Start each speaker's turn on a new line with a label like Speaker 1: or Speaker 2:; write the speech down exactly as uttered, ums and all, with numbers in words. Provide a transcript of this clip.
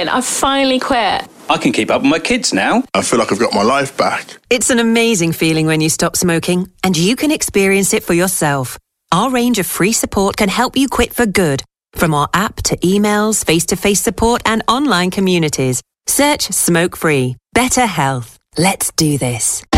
Speaker 1: brilliant. I've finally quit.
Speaker 2: I can keep up with my kids now.
Speaker 3: I feel like I've got my life back.
Speaker 4: It's an amazing feeling when you stop smoking, and you can experience it for yourself. Our range of free support can help you quit for good. From our app to emails, face-to-face support and online communities. Search Smoke Free. Better health. Let's do this.